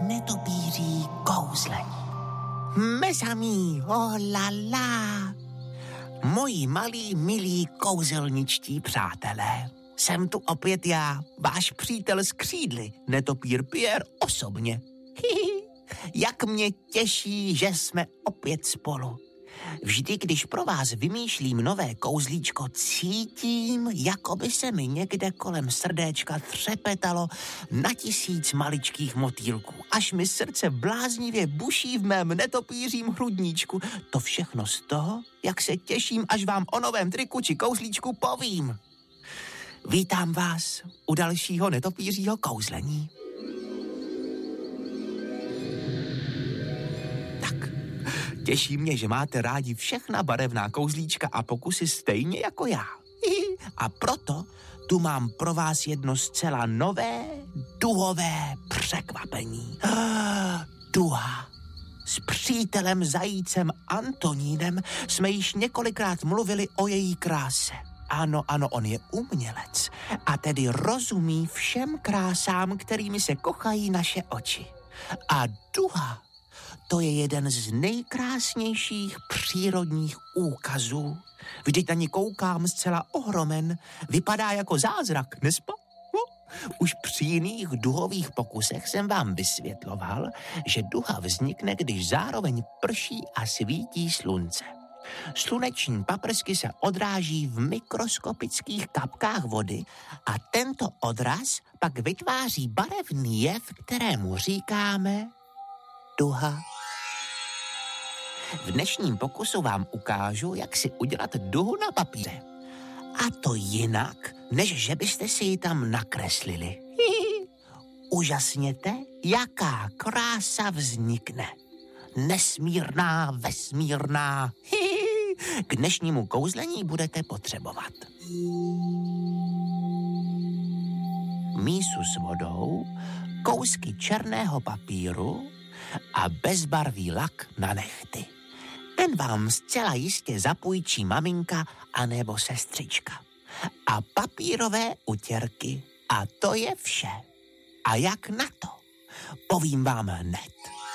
netopíří kouzlení. Mezamí, oh la la. Moji malí, milí kouzelničtí přátelé. Jsem tu opět já, váš přítel s křídly, netopír Pierre osobně. Jak mě těší, že jsme opět spolu. Vždy, když pro vás vymýšlím nové kouzlíčko, cítím, jako by se mi někde kolem srdéčka třepetalo na 1000 maličkých motýlků, až mi srdce bláznivě buší v mém netopířím hrudníčku. To všechno z toho, jak se těším, až vám o novém triku či kouzlíčku povím. Vítám vás u dalšího netopířího kouzlení. Těší mě, že máte rádi všechna barevná kouzlíčka a pokusy stejně jako já. A proto tu mám pro vás jedno zcela nové, duhové překvapení. Duha. S přítelem zajícem Antonínem jsme již několikrát mluvili o její kráse. Ano, on je umělec a tedy rozumí všem krásám, kterými se kochají naše oči. A duha, to je jeden z nejkrásnějších přírodních úkazů. Vždyť na ní koukám zcela ohromen. Vypadá jako zázrak, nespa? Už při jiných duhových pokusech jsem vám vysvětloval, že duha vznikne, když zároveň prší a svítí slunce. Sluneční paprsky se odráží v mikroskopických kapkách vody a tento odraz pak vytváří barevný jev, kterému říkáme duha. V dnešním pokusu vám ukážu, jak si udělat duhu na papíře. A to jinak, než že byste si ji tam nakreslili. Užasněte, jaká krása vznikne. Nesmírná, vesmírná. K dnešnímu kouzlení budete potřebovat mísu s vodou, kousky černého papíru a bezbarvý lak na nehty. Ten vám zcela jistě zapůjčí maminka anebo sestřička. A papírové utěrky. A to je vše. A jak na to? Povím vám hned.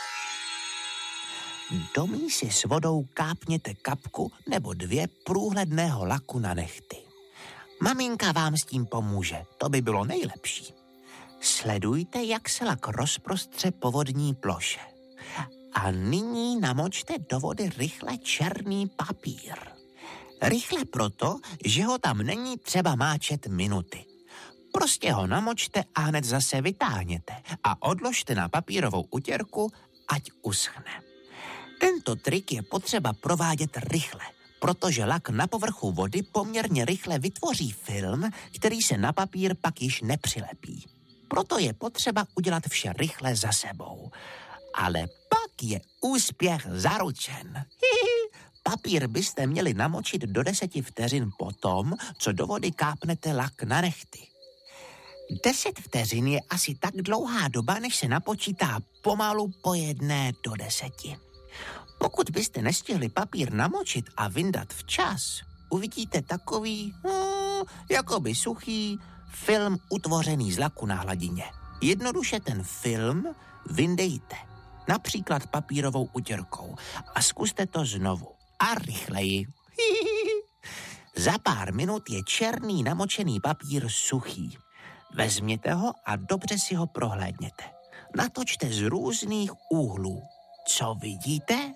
Do mísy s vodou kápněte kapku nebo 2 průhledného laku na nehty. Maminka vám s tím pomůže, to by bylo nejlepší. Sledujte, jak se lak rozprostře po vodní ploše. A nyní namočte do vody rychle černý papír. Rychle proto, že ho tam není třeba máčet minuty. Prostě ho namočte a hned zase vytáhněte a odložte na papírovou utěrku, ať uschne. Tento trik je potřeba provádět rychle, protože lak na povrchu vody poměrně rychle vytvoří film, který se na papír pak již nepřilepí. Proto je potřeba udělat vše rychle za sebou. Ale pak je úspěch zaručen. Papír byste měli namočit do 10 vteřin potom, co do vody kápnete lak na nehty. 10 vteřin je asi tak dlouhá doba, než se napočítá pomalu po 1 do 10. Pokud byste nestihli papír namočit a vyndat včas, uvidíte takový, jakoby suchý film utvořený z laku na hladině. Jednoduše ten film vyndejte, například papírovou utěrkou a zkuste to znovu. A rychleji. Za pár minut je černý namočený papír suchý. Vezměte ho a dobře si ho prohlédněte. Natočte z různých úhlů. Co vidíte?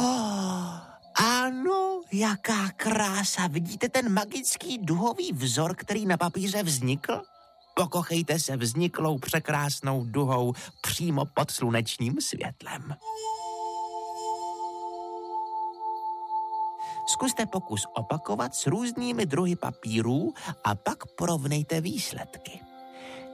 Ano, jaká krása. Vidíte ten magický duhový vzor, který na papíře vznikl? Pokochejte se vzniklou překrásnou duhou přímo pod slunečním světlem. Zkuste pokus opakovat s různými druhy papírů a pak porovnejte výsledky.